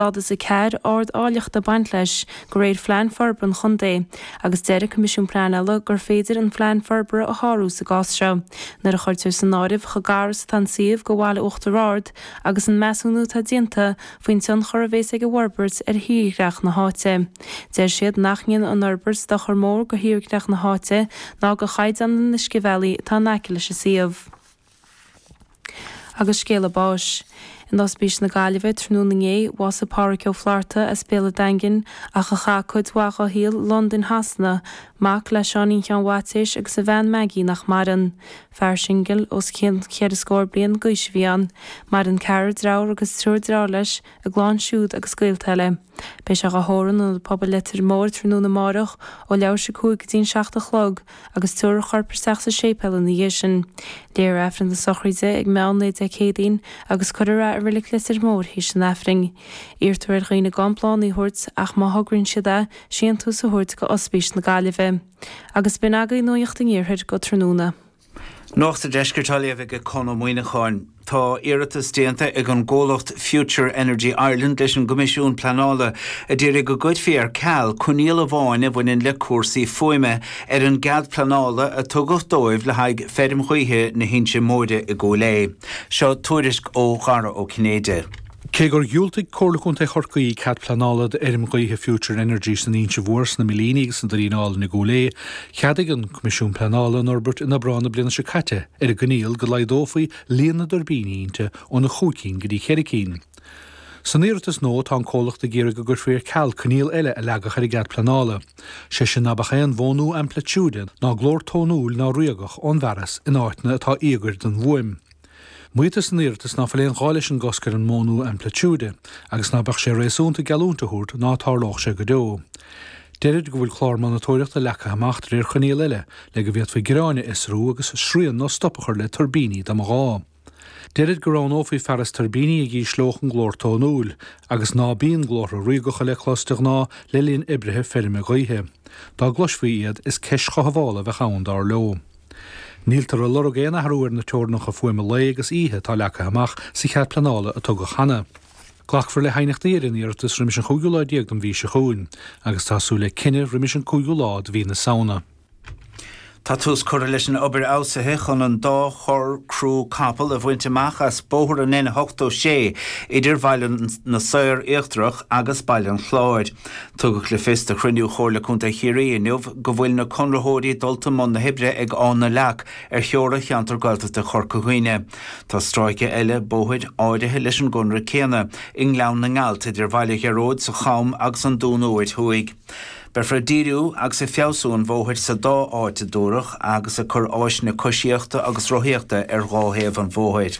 Is a cead ard áileach de baint leis go réad phlean forbar an chundé, agus deir comisiún plean eile gur féidir an phlean forbar a háú sa gás seo. Nar a chuirtear san áibh chu garas tan siomh go bhile uachtar ard agus an measúnú tá dianta faoin son chur a bhés ag Warbers híreach na háte. Deir siad nachníonn an Warbers do chur mór go híreach na háte ná go chaid an na scivelí tá neice leis a siomh. Agus scéile báis. In das bís na Gaillimhe trúnaé was a páraceó flarta a spéla dangin a cha chud wacha híal London hasna mac leis seanín chean watéis agus a bhean meigi nach maran. Fearsingil os chéad scór blian gois bhían, mar an ceir drár agus trúr drá leis a gláán siúd agus scailteile. Beis a háran an pobl letar mór trúna marach ó leabhar se cúig dín 7 chlog agus túr chorpar 6 sépel in dhé sin. Léir efran na sochraide ag meanna de chédaín agus chuire a rilik letar mór hís an efring. Íirtuir chuoine gámplán í thuirt ach má thugrann siad sían tú sa thuirt go osbís na Gaillimhe. Agus ben agaí nóíocht an íorthir go trúna. Nach de deisgurtáile go conmhaoine cháin. Tá iireachtas déanta ag an ggólacht Future Energy Ireland leis an gomisiún pleanála a dtíre go gcuidfí ceall Coníal Bháin a bhain le cuasaí foiime ar an gad pleanála a tugadh dóibh le haig ferim chuoithe na hinse móide i ggólé. Seo tuairisc ó Ghara ó Cnéide. Cé gur giúltaigh comhlachuanta chorcaí cad pleanála ar mghaithe Future Energy san inse bhuas na milínig san darínála na ggólé, cheadaigh an comisiún pleanála an Norbert ina brána bliana se caite ar a gníal go leidófaí líana dorbíníinte ó na chúcín go dtí cheiricín. San iireachtas nó tá cólacht a géire go gur fér ceall coníal eile a legach ar i gad pleanála. Sé sin nabachéan bhónú amplitúde ná glór tónúil ná riagach ón bheras in áitna atá ígur den bhuaim. Muotas an iireachtas ná filleon gáilis an goscar an mónú amplitúde, agus ná bach sé réasúnta galúnta thuirt ná tárlách sé go dó. Deirid go bhfuil chlár manatóireachta lecha amachtar ar choníal eile le go bhíad faoi gráine isrú agus srían nó stoppachar le turbíní do gá. Deirid go rán ófaí feras turbíní ag í slóchan glór tónúil, agus ná bíon glór a riagacha le chlóisteach ná le líon ibrithe ferime gaithe. Dá glosfaí iad is ceis chahabhála bheith chaún dar leo. Níltar a lorg éana harúir na teornach a fuime le agus ihe tá lecha amach sa chead pleanála a tugad chana. Glachfar le hainach daoireann iireachtas rimis an chúgiúláid ag don bhí se chuún, agus tású le cinenne rimis an chúgiúláid hí na saona. Tá tús chuir leis an obair ásaithe chun an dá chur crú capal a bhainteach as bóthar an 9-8 idir bhailean na saoir éachtrach agus bailin chláid. Tugad le fis a chruinniú chóirla chunta chiaí inniuh go bhfuil na conrathóirí dulta món na hibre ag an na leach ar cheora cheantar gailta de chorcahuine. Tá stráice eile bóthid áirithe leis an gunra céanna in leann na ngáilt idir bhaile geróid sa cham agus an dúnóid thuig. Berfra díú agus a fiosún bhóthir sa dá áite dúrach agus a chur áis na cosíochta agus roiíochta ar gáhéamh an bhóthir.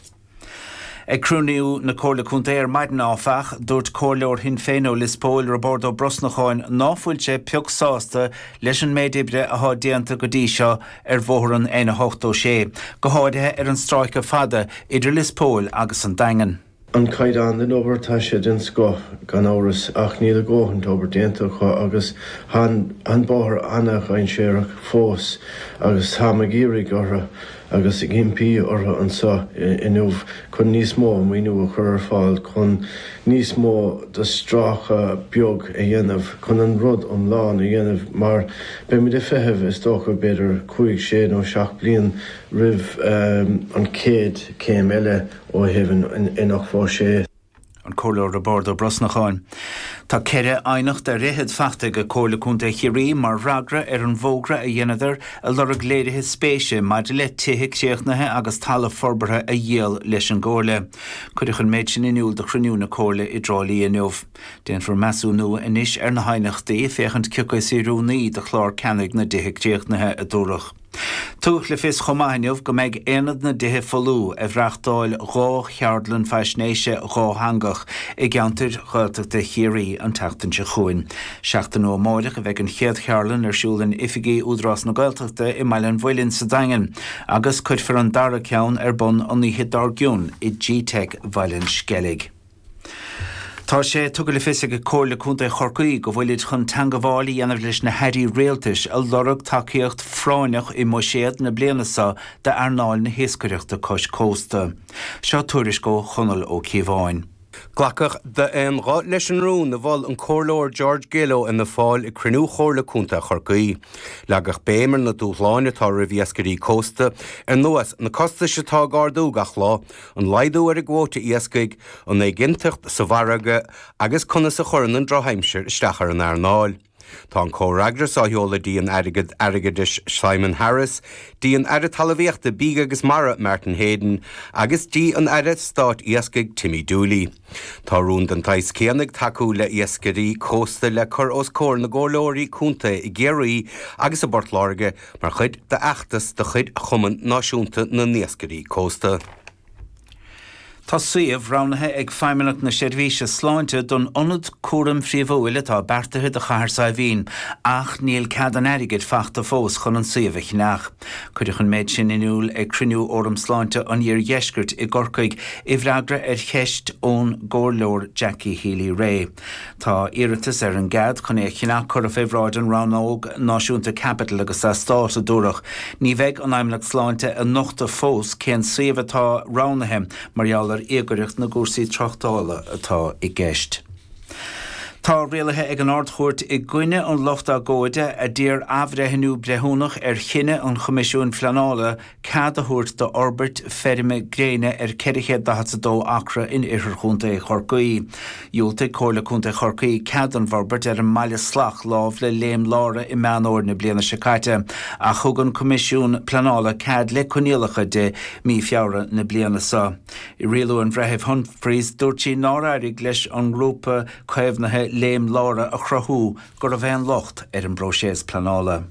Ag crúniú na cóla chunta ar maidin áfach dúirt cóirleoir hin féinó lispóil Roberto Brosnacháin náfuil sé peog sásta leis an méidibre a há déanta go dtí seo ar bhóthar an 1-8 go háirithe ar an stráice fada idir lispóil agus an daingan. An caiidán den obair tá sé den sco gan áras ach níl a ggóhann obair déantacha agus an báthar annach ein séireach fós agus tá a géirigh ortha agus ag impí ortha an sa inniuh chun níos mó míú a chur ar fáil chun níos mó de strácha beag a dhéanamh chun an rud an lán a dhéanamh mar be mi de feitheamh is dócha beidir 5 nó 7 bliain rih an céad céim eile ó heaven inach fá sé. An cóirleoir Roberto Brosnacháin. Tá ceire ainacht a réhead feachta go cóirla chunta chiaí mar ragra ar an bhógra a dhéanadar a lorg léirithe spéise maidir le tithic téachnathe agus talla forbartha a dhéal leis an ggóla. Cuireadh an méid sin inniuúil de chruniú na cóla i drálaí inniuh. Déan for measú nua inis ar na hainachtaí féchant ciocas i rúnaí de chlár ceannaigh na tithic téachnathe a dúrach. Tuach le fis chomáineh go méid éad na dithe folú a bhreachtáil rá cheardlan feisnéise rá hangach i gceantar chuilteachta chiaí an teachtain se chuin. Seachtain ó máideach a bheith an chéad chearlan arsúlann ifigí údrás na gailteachta i maileann bhfuilinn sa daingan, agus cuid for an dara ceann ar bun an ihe dargiún i G-Tech bhaileann skellig. Tá sé tugadh le fis go cóirla chunta chorcaí go bhfuilid chun teangahálaí anamh leis na heirí réaltais a lorg takeíocht fráineach i mosiad na blianasa de arnáil na héascaireachta cos cósta. Seo tuairis go chonal ó Cíomháin. Glacach de rá leis an rún na bhil an córlóir George Gillow in na fáil I crinú chóirla cúnta Chorcaí. Legach béimar na dúchláine tá ra bhíascarí cósta nuas na costa se tá gáardú gach lá an laidú ar a gmóta iascaig an é gintecht sa bharraga agus conna sa chorann an droheimsir isteachar an airnáil. Tá an córagra sa heola díon airgadis Simon Harris, díon air talabhíochta bí agus mara Martin Hayden, agus dí an air stát iascaig Timmy Dooley. Tá rún den tais céannig taú le iascarí cósta le chur os cór na ggólóirí cúnta I ggéirí agus a bortláirge mar chuid de achtas de chuid chuman náisiúnta na niascarí cósta. Tá suíomh ránathe ag feimimeach na seirbhíse sláinte don ionad cuaram phríomhhuaile tá beartathe de chahar sa bhín ach níl cad an airigid fachta fós chun an suíomh nach. Cuireach an méid sin inúil ag crinú orm sláinte an dhéar dheisgurt I gcorcaig I bhreagra ar cheist ón gcomhlóir Jackie Healy Ray. Tá iiritas ar an gad chun é chinach chur a fibhráid an ránóg náisiúnta capital agus a stát a dúrach. Ní bheith an aimimleach sláinte a nochta fós cén suíomh atá ránathe marall éagaireacht na gúrsaí trochtála atá I gceist. Tá réalathe ag an ardchúirt I gcuine an locht a góide a dtír abhreithinú brethúnach ar chinne an Comisiún Phleanála cad a thuirt do Orbert Ferime Gréine ar 422 acra in Iarchúnta Chorcaí. Dúilta cóirla cúnta Chorcaí cad an bhorbert ar an maile slach lámh le léim lára I meanóir na bliana secaite a chugan Comisiún Phleanála cad le coníalacha de mí fiara na bliana sa. I rialú an bhreithimh Humphreys dúirtí náráirigh leis an grúpa caimhnathe léim lára a chrathú gur a bhean locht ar an bróiséas Phleanála.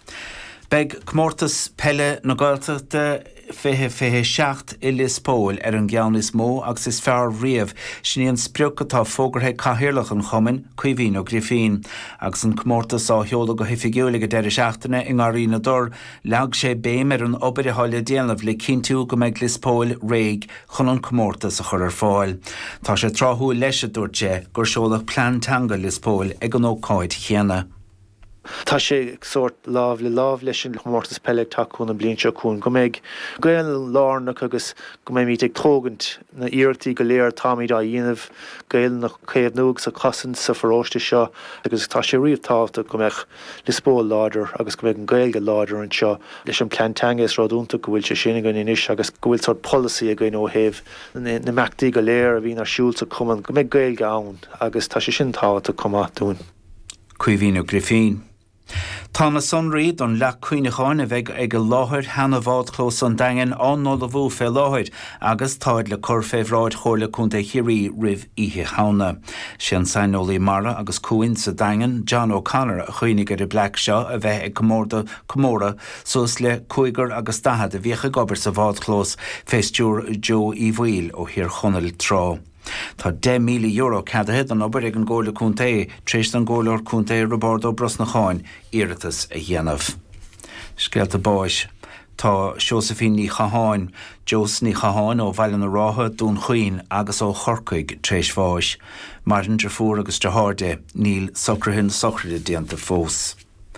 Beg Comórtas Pelle na Gaeltachta fithe seacht I Lispóil ar an gceann is mó agus is fearr riamh sníon spreoch atá fógartha cathaoirleach an chumann Caoimhín ó Grifín agus an Comórtas á sheola go hifigiúla go deireadh seachtaine I ngáirí na dor leag sé béim ar an obair háile déanamh le cinntiú go mbeidh Lispóil réig chun an Comórtas a chur ar fáil. Tá sé tráthnú leis a dúirt gur seolach plantanga Lispóil ag an ócáid chéanna. Tá sé sort lámh leis an Comórtas Pelle taún an blion seún go méid gail lánach agus go mé míid ag tógant na iirtaí go léir táid a dhéanamh gail na chéadhnúg sa casan sa forróiste seo agus tá sé riomhtáta go méid Lispóil láidir agus go méid an gailge láidir an seo leis an plantanga is ráúnta go bhfuil sé sinna gan inis agus go bhfuil sort policy a gin ó héh na meachtaí go léir a bhín ar siúlta cuman go méid gailge ann agus tá sé sin táta comá dún. Caoimhín ó Grifín. Tá na sonraíd an leach cuoinecháin a bheith ag go láthir hena bhád clós an dagan an nó le bhú fé láthir agus táid le cur féhráid chóirla chunta chirí rih ihe chána. Sin sainolaí mara agus cuain sa dagan John O'Connor a chuoinnig ar I Black seo a bheith ag comóra sos le cuaigur agus dahad a bhíocha gobar sa bhád clós féistúr Joe Ivhuil ó hir chonal trá. Tá €10,000,000 cadahead an obair ag an ggóla cúnta tréis an ggólair cúnta Roberto Brosnacháin iiritas a dhéanamh. Scealta báis. Tá Josephine ní Chaháin, Jos ní Chaháin ó bhaile na rátha dún chuoin agus ó chorcaig tréis bháis. Martin de fuair agus de háde níl socrahin socride déanta fós.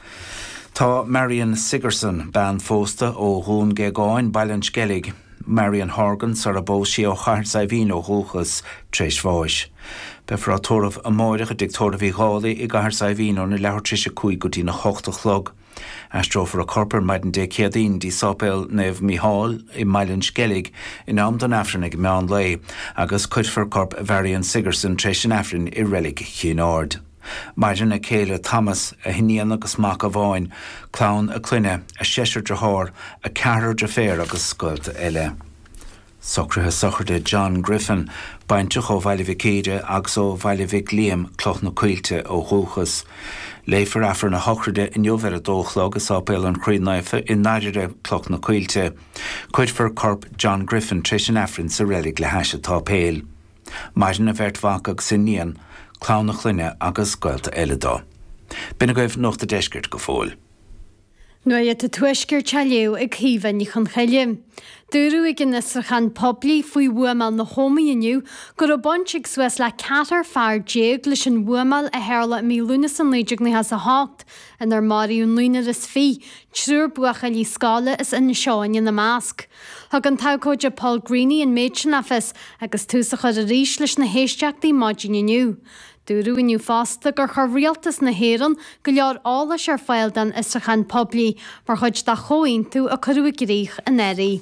Tá Marion Sigerson ban fósta ó Rún Geáin Bailan Skellig. Marion Horgan sar a bóisi ó chart sa bhín ó húchas tréis bháis. Befra tóramh a máireach a dictóra bhí gála I gahar sa bhín ó na leabhar tríise cuaig go dtí na 8 chlog. Astrófar a corpar maidin de céadín dí sopel nef Mihal I Mailan Skellig in am don Afrin ag meán lei agus cuidfar corp Marion Sigerson tréis an Afrin I relic chinard. Maidin a céile Thomas a hinían agus mac a bháin, clán a cluine, a séisir de thór, a ceathar de fér agus scoilte eile. Socrathe sochirde John Griffin, baintach ó bhaile céide agus ó bhaile Liam cloch na cuilte ó thuchas. Léifar afar na hochride in jobhar a dóchlog agus ápéil an chrídnaife in náidirre cloch na cuilte. Cuidfar corp John Griffin tréis an Afrin sa relic le heise tá péil. Maidin a bheirt bhacach sin níon, clán na chluine agus scoilte eile dá. Bina goibh nocht a deisgirt go fóil. Nua te tuisgur chaleu ag híhan ní chun chaile. Dúrú ag in israchan pobli faoi bhuamal na homi iniu, gur o bonchig suas le catar far jeag leis an bhuamal a herla mi luna san leidig ni has a hácht, in ar mariún luna is fi, trúr buacha lí scala is in seáin na másc. Thug an taucóide Paul Greeny in méidsin afis agus túsa chud a rís leis na héisteachtaí maidin iniu. Dúrú iniu fásta gur chu rialtas na héran go leor álas ar fáil den israchan pobli mar chuid da choín tú a chuú gríich an éirí.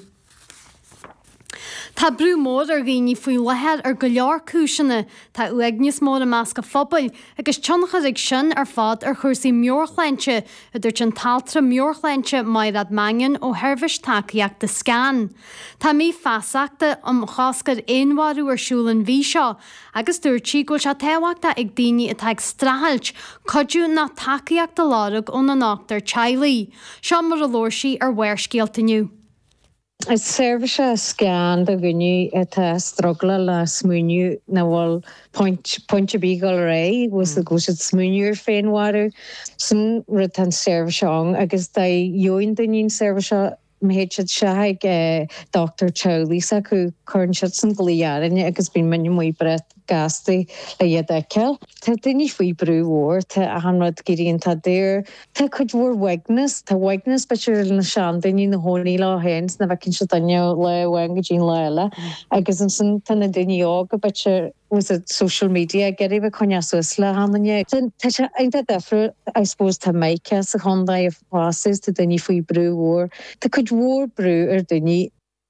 Tá brú mór ar ghaoine faoi lehead ar go leor cúiseanna tá uagníos mór a measca phobal agus tionchad ag sin ar fád ar chuirsaí meorchleinte a dúirt an taltra meorchleinte mairad mangan ó Hervis takeíach de scan. Tá mí feasachta cháscad éonharú arsúlan bhí seo agus dúirtí go se téhhaachta ag daoine atá ag strahailt codú na takeíach de lárug ó na nachtar Chiley. Seo mar a lóirsaí ar bhuairscéaltaniu. Is service scan de gunni eta struggle la smuniu na wal point beagle ray was the goes at smuniu fein water some return service on agus dai join the new service méid se Dr. Chowlisa chu chun goliaran agus bín man mui bret gasti le iadeiceil. Tá duine faoi brúhór tá a hanrad guríonn tá déir tá chud mhór weagnas tá weagnas beir na sean daoine na hónaí lá hens na bhecinn se daine le wein go dín leile agus an san tanna duine ága beir was it social media geri bh coneas le hanne. Tá se einta defra I suppose tá meice sa chunda a fásis tá duine faoi brúhór. Tá chud mhór brú ar duine.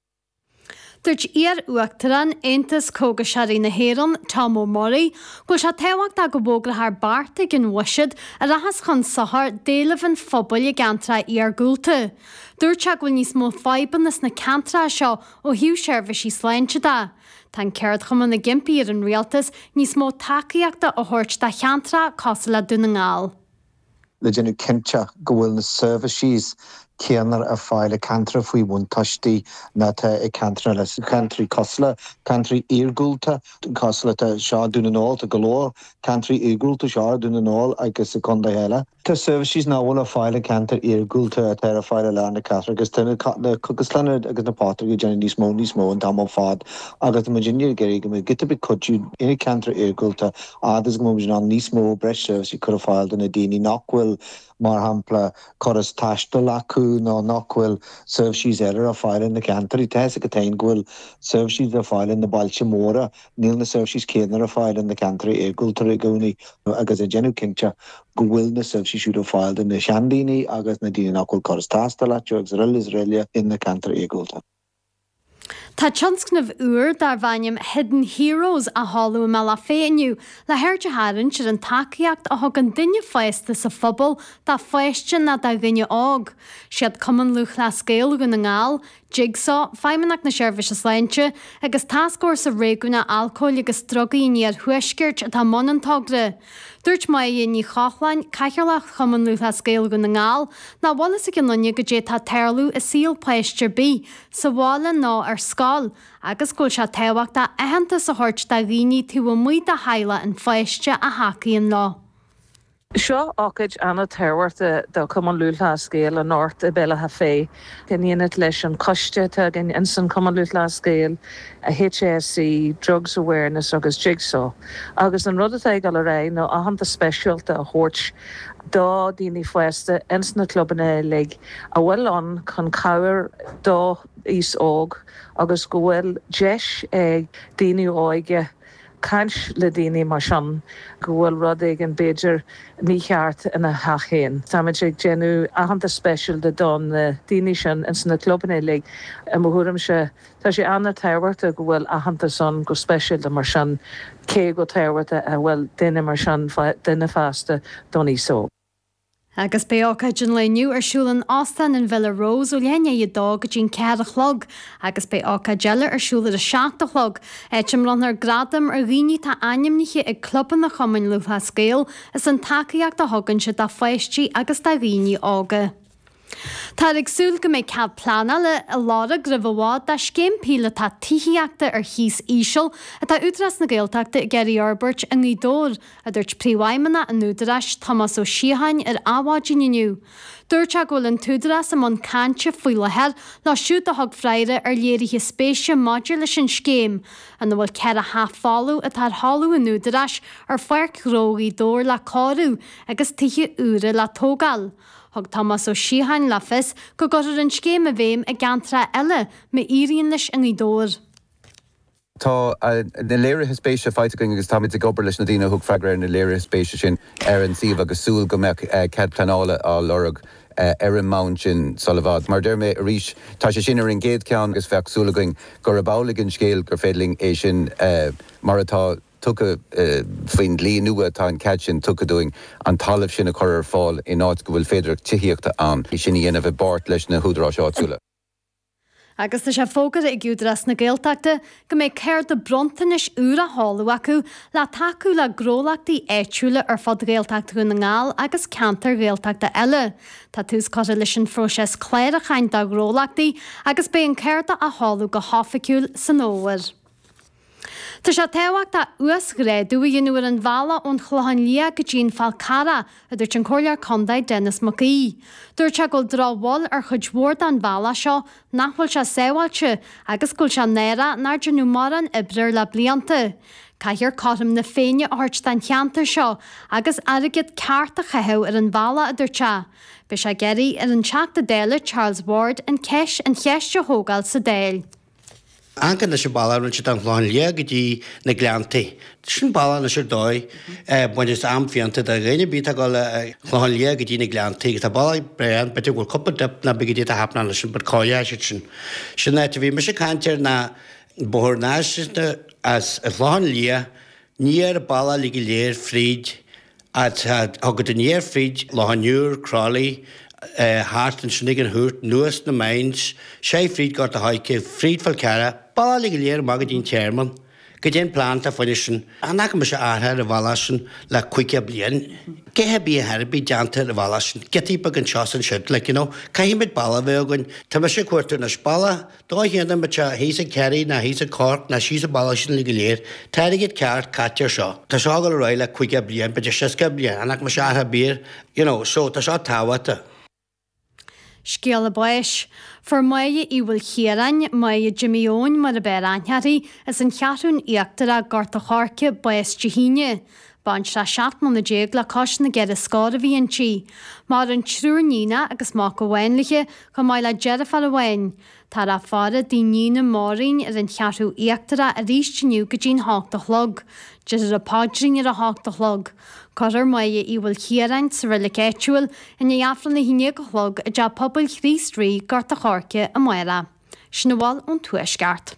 Dúirt ar uachtaran Aontas Cóga Searí na Héireann Tom O'Murray go se téhacht a go bógra th barta gin wisiid a rahas chun sahar déalah an phobal i gantra ar gúlta. Dúirt se go níos mó faibannas na cantra seo ó hiú seirbhísí sláinte da. Tá ceart chuman na gimpí ar an rialtas níos mó takeíachta ó thuirt da cheantra cos le duna ngáil. Le déanú cinteach go bhfuil na services céanar a fáile cantra faoi bhaintáistí na tá i cantra leis country cosla, country iargúlta, cosla tá seo dúna nóil tá golóir, country iargúlta seo dúna nóil agus a conda heile. Tá services ná bhfuil a fáile cantar iargúlta a tá a fáile le na catra agus tána chugus leanad agus na pátra go déanana níos mó an dám fád agus na Virginia geirí go gita be codú ina cantra iargúlta agus go mó an níos mó breis service chu a fáil na daoine nachhfuil mar hampla choras taistal acu ná nachhfuil services eile a fáile na cantarí teis a go tain ghfuil services a fáile na bailte móra níl na services céanar a fáile na cantarí iargúlta i gcónaí agus a genú cinnte go bhfuil na services siúd a fáil na seandaoine agus na daoine nachhfuil choras taistal acu agus Israelia in na cantarí iargúlta. Tá tionscnamh uair dar bhainnim Hidden Heroes a háú me le féiniu le hairte háann siad an takeíocht a thug an duine feiste sa phobal tá feiste na da gine ág. Siad cuman luch le scéal go na ngáil, jigsaw, feimmenach na seirbhís sláinte agus tascóir sa réúna alcóil agus drogaí níar thuiscirt a tá món an tagre. Dúirt mai ní chachláin caiicearlach chuman luch le scéal go na ngáil ná bhla sa gin lunne go dé tá teirlú a síl pleistir bí sa bhála ná ar scáil agus gúil se téhachta ahananta sa thuirt da ghaoine tú a muid a heile an feiste a hacaíon lá. Seo ácaid anna teirhharta do cuman lútha scéal an áirt a bella ha fé gníanad leis an coiste gin insan cuman lútha scéal a HSC Drugs Awareness agus Jigsaw. Agus an rud a gal a ré nó ahananta speisialta a thuirt dá daoine fuasta ins na clubanna le a bhfuil an chun cabhar dá os óg agus go bhfuil deis ag daoine áige cais le daoine mar sin go bhfuil rud ag an béidir ní cheart ina hachéin. Táid ag genú ahananta speisial de don daoine sin ins na clubanna le a mthúram se tá sé anna teirhharta go bhfuil ahananta son go speisial de mar sin cé go teirhharta a bhfuil duine mar sin duine fásta don ísó. Agus beácha gin leniu arsúlan Austin in Villa Rose ó léine i dá go dín cead a chlog, agus beácha geile arsúla a 7 a chlog. Éitim lannar gradam ar ghaoine tá ainimniche ag cluban na chumain lutha scéal is an takeíocht a thugann se dá feistí agus dá ghaoine ága. Tá agsúil go méid cad plana le a lára gribhhád de céim píle tá tííachta ar híos ísisiil a tá útras na Gaeltachta i Gary Arbert a ní dór a dúirt príomhaimena an údaráis Thomas ó Síhain ar áhádinniu. Dúirt a ghfuil an túdaras am an cante faoi lehead lá siút a thug freire ar léirithe spéise maidir leis an scéim an bhfuil cead a halfáú a tar hallú an údaráis ar fearcróí dór le cáú agus tithe úra le tógal. Thug Thomas ó Síhain lefis go gur an scéim a bhéim a gantra eile me íríon leis an dór. Tá na léirithe spéise feite going agus táid a gobar leis na dtíine thug freigra na léirithe spéise sin ar an siomh agus súil go mbeadh cead pleanála á lorug ar an mount sin solahad. Mar deir mé a rís tá sé sin ar an géad ceann agus feach súla going gur a bálaigh an scéal gur féidling é sin mar atá tucha faoin lí nua tá an cead sin tucha doing an talamh sin a chur ar fáil in áit go bhfuil féidir tííochta an i sin dhéanamh bart leis na húdrás áitsúla. Agus tá sé fógad i gúdras na Gaeltachta go méid céir de brontanis úra hála acu le taú le grólaachtaí éitiúla ar fad Gaeltachta na ngáil agus cantar Gaeltachta eile. Tá tús cos leis an fróses cléir a chaint a grólaachtaí agus bé an céirta a hála go háfaiciúil san óhar. Tá sé tehacht a uas gréadú a dhéanúar an bhela ón chluhan lia go dtíon falcara a dúirt an cóilear condaid Dennis McGee. Dúirt se go drábháil ar chud mhór an bhela seo nachfuil se saohailte agus gúil se néire nar denú mar an ibreir le blianta. Caithir cátham na féine áirt den cheantar seo agus agad ceart a chethe ar an bhela a dúirte. Be se geirí ar an teachta déile Charles Ward an ceis an cheiste hógáil sa déil. Ancan na se bailún se an chláin le gotí na gleantaí. Sin bailán na se dóid buin is amfianta a réine bí go le chláin le gotí na gleantaí, Tá bail brean bete bhfuil cuppa dip na bigidí a hapna lei sin bud cáile sin. Sin éit bhí me se cantir na bóthir náisiste as a chláin lia níar a bailá lí go léir fríd agad an níar fríd láhanúr Crawley Hart an sinnig an hút nuas na mains, sé fríd gart a haike fríd fel cara, balig go léir magad dín chairman, go déan planta foisin, anach me se áthe a bhalasin le cuiice blian. Gethe bí a herbí deanta a bhalasin, getí bag an seos an siid le caihíimiid balla bhegain, Tá me sé cuairú na spala, dó héanam me hís a ceirí na hís a cort na síos a balasin le go léir, teirigid ceart caitear seo. Tá seá go roiile le cuiice blian, be sisce blian, anach me se áthe bír, so tá seo táhata. Scéal a báis. For maie I bhfuil chéarain maie Jimmy Owen mar a bear anhearí as an chearún íachtar a garta cháce báis dehíine. Báint se seaachman na déag le cos na gead a scád a bhíon si. Mar an trúr nína agus má go bhhainliche chu mai le jeadafar a bhhain. Tá a fáda dí nína márín ar an chearú íachtar a rístiniu go dín háachtalog. Just a pádring ar a háachtalog. Codir maie I bhfuil chéarain sa riile éitiúil in afran na híine go chlog a de pobl chrístrí garta cháce a maire. Sna bháil ón tuaisceart.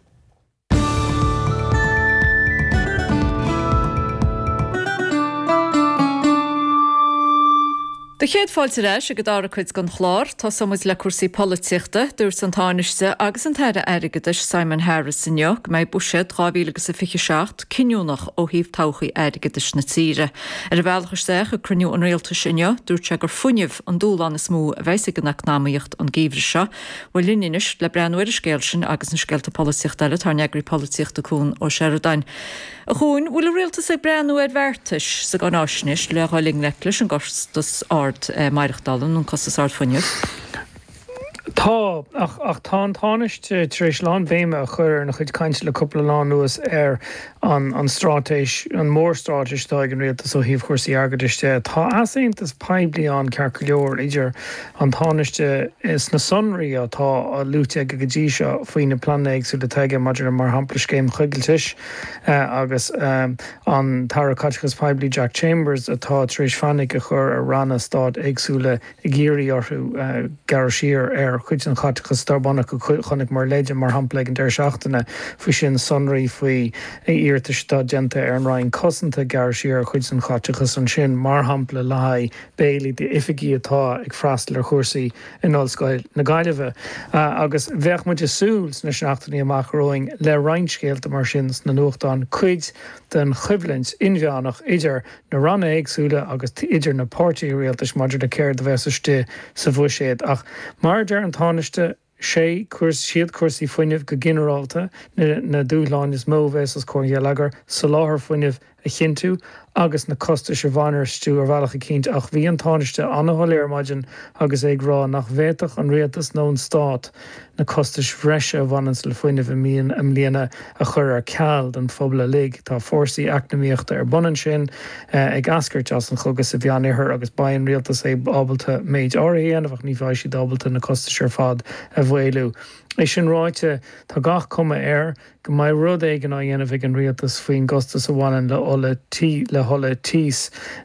De chéad fáilte leis a go dára chuid gan chláir tá somas le cuasaí políochta dúirt an táneiste agus an teire aigeis Simon Harris sinneoch mé buise 2026 cinúnach ó híomh tochaí aigeis na tíre. Ar a bhhealchasteach a cruniú an réalta sinne dúirt se gur funineh an dúlán is mú a bheise gan námaíocht an gíomhre seo, bhfuil linis le breanúir scéil sin agus na scéalta políochta le tar neagraí políochta cún ó Sheridan. A chuún bhfuil a réalta sa breanúir bhhartais sa gan áisnis le gáling neclis an gostas Maireachdalan an costas ard funineh. Tá ach tá táneiste tríéis lán bhéime a chur na chuid caiint le cúpla lá nuas ar an strátéis an mór strátéis táig an réaltas ó híomh chuirsaí airgeiste. Tá asaontas peblií an cear leor idir an táneiste is na sonraí atá a lúte go dtí seo faoin na plannéig sú de teige maidir mar hampla céim chuigiiltis agus an tar catchas peblií Jack Chambers atá tríéis fannig a chur a ranna stád agsúla i ggéirí orthú gar sír ar chuid an chatachas starbanna go chonig mar leide mar hampla an deir seachtainna faoi sin sonraí faoi íirtastá genta ar an rain cosanta gar siar chuid an chatachas an sin mar hampla le béla de ifigí atá ag freistal ar chósaí in Ollscoil na Gaillimhe. Agus bheith muid súls na seachtainna amach roing le reinscéalta mar sin na nuachtáin chuid den chuiblins inmheánach idir na ranna éagsúla agus idir na pártaí rialtas maidir de céir de bheitiste sa bhuiséad ach mar dear an táneiste sé siad cuasaí foiinemh go generalta na dúláin is mó bheits as cóirghealagar sa láthair foiinemh a chinú agus na costa se bhanar stú ar bhealacha cinint ach bhí an táneiste anhaléir maidin agus ag rá nach bhéach an réaltas nó an stát na costas bhreise bhanas le foiinemh míon am líana a chur ar ceall den phobal lig tá fórsaí eacnamíochta ar bunan sin ag ascairt as an chugus sa bheanithir agus bain réaltas é ábalta méid áhéanamh ní bhaid si dábalta na costas ar fad a bhhéilú. É sin ráite tá gach cuma air go mai rud éigen á dhéanamh an rialtas faoin gostas a bhhain le thola tíos